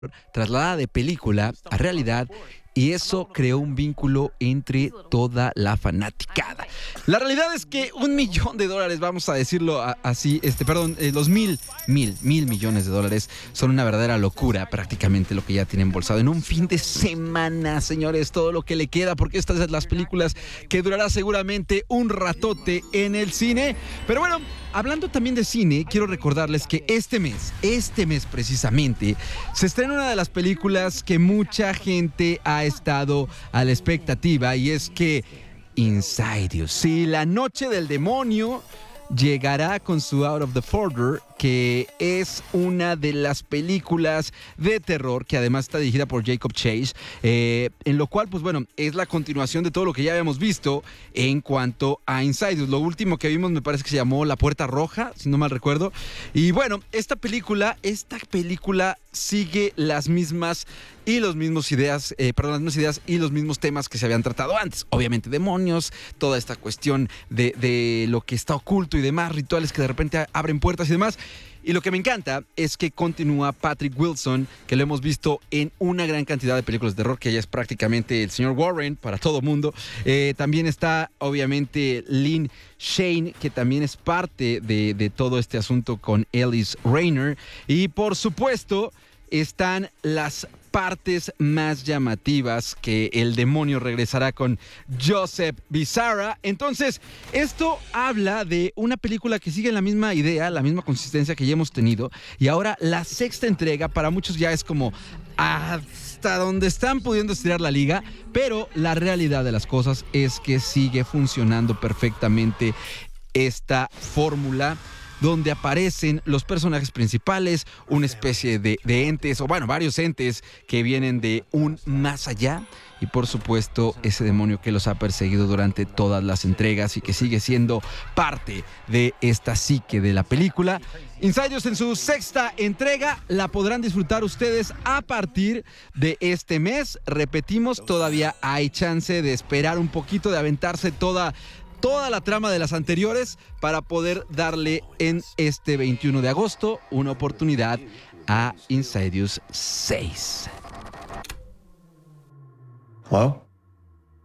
trasladada de película a realidad y eso creó un vínculo entre toda la fanaticada. La realidad es que $1 millón, vamos a decirlo así, los mil millones de dólares son una verdadera locura, prácticamente lo que ya tiene embolsado en un fin de semana, señores, todo lo que le queda, porque estas son las películas que durará seguramente un ratote en el cine. Pero bueno, hablando también de cine, quiero recordarles que este mes precisamente, se estrena una de las películas que mucha gente ha estado a la expectativa y es que Insidious, sí, La Noche del Demonio llegará con su Out of the Further, que es una de las películas de terror que además está dirigida por Jacob Chase, en lo cual, pues bueno, es la continuación de todo lo que ya habíamos visto en cuanto a Insidious. Lo último que vimos me parece que se llamó La Puerta Roja, si no mal recuerdo. Y bueno, esta película sigue las mismas y las mismas ideas y los mismos temas que se habían tratado antes. Obviamente demonios, toda esta cuestión de lo que está oculto y demás, rituales que de repente abren puertas y demás. Y lo que me encanta es que continúa Patrick Wilson, que lo hemos visto en una gran cantidad de películas de terror, que ya es prácticamente el señor Warren para todo mundo. También está, obviamente, Lynn Shane, que también es parte de todo este asunto con Ellis Rayner. Y, por supuesto, están las partes más llamativas, que el demonio regresará con Joseph Bizarra. Entonces, esto habla de una película que sigue la misma idea, la misma consistencia que ya hemos tenido, y ahora la sexta entrega para muchos ya es como hasta donde están pudiendo estirar la liga, pero la realidad de las cosas es que sigue funcionando perfectamente esta fórmula, donde aparecen los personajes principales, una especie de entes, o bueno, varios entes que vienen de un más allá, y por supuesto ese demonio que los ha perseguido durante todas las entregas y que sigue siendo parte de esta psique de la película. Insidious en su sexta entrega la podrán disfrutar ustedes a partir de este mes. Repetimos, todavía hay chance de esperar un poquito, de aventarse toda la trama de las anteriores para poder darle en este 21 de agosto una oportunidad a Insidious 6. Hello?